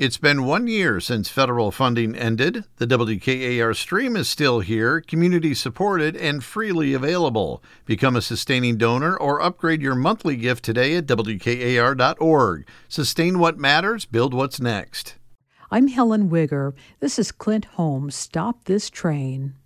It's been 1 year since federal funding ended. The WKAR stream is still here, community supported, and freely available. Become a sustaining donor or upgrade your monthly gift today at WKAR.org. Sustain what matters, build what's next. I'm Helen Wigger. This is Clint Holmes' Stop This Train.